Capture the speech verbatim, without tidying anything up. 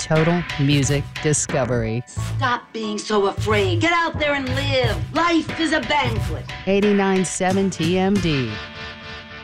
total music discovery. Stop being so afraid. Get out there and live. Life is a banquet. eighty-nine point seven T M D.